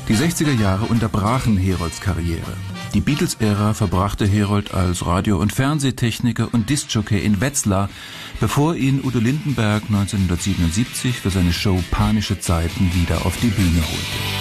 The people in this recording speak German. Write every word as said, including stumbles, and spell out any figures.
Die sechziger Jahre unterbrachen Herolds Karriere. Die Beatles-Ära verbrachte Herold als Radio- und Fernsehtechniker und Diskjockey in Wetzlar, bevor ihn Udo Lindenberg neunzehnhundertsiebenundsiebzig für seine Show Panische Zeiten wieder auf die Bühne holte.